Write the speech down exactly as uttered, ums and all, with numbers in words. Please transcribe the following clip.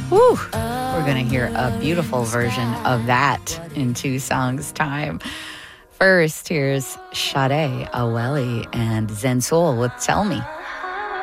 Whew. We're going to hear a beautiful version of that in two songs' time. First, here's Sade Aweli and Zen Soul with Tell Me.